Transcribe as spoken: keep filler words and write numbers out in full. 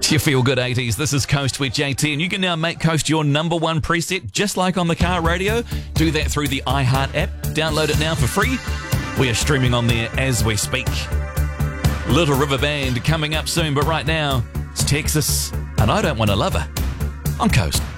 It's your Feel Good eighties. This is Coast with J T, and you can now make Coast your number one preset, just like on the car radio. Do that through the iHeart app. Download it now for free. We are streaming on there as we speak. Little River Band coming up soon, but right now, it's Texas, and I Don't Want a Lover on Coast.